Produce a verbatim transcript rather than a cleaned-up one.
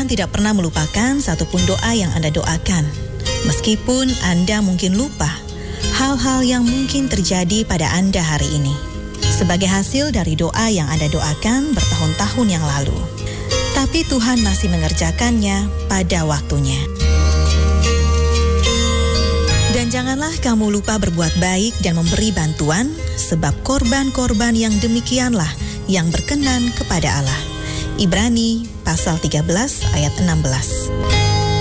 Tuhan tidak pernah melupakan satupun doa yang Anda doakan. Meskipun Anda mungkin lupa hal-hal yang mungkin terjadi pada Anda hari ini, sebagai hasil dari doa yang Anda doakan bertahun-tahun yang lalu. Tapi Tuhan masih mengerjakannya pada waktunya. Dan janganlah kamu lupa berbuat baik dan memberi bantuan, sebab korban-korban yang demikianlah yang berkenan kepada Allah. Ibrani pasal tiga belas ayat enam belas.